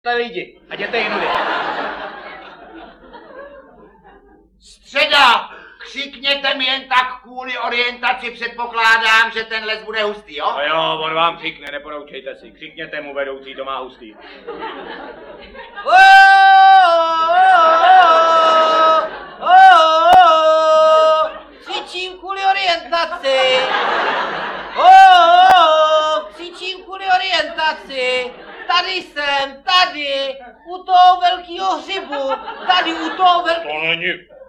lidi a jděte jinudy. Středa, křikněte mi jen tak kvůli orientaci, předpokládám, že ten les bude hustý, jo? No jo, on vám křikne, neporoučejte si. Křikněte mu, vedoucí, to má hustý. Křičím kvůli orientaci. Křičím kvůli orientaci. Tady jsem, tady, u toho velkého hřibu, tady u toho velkého... To není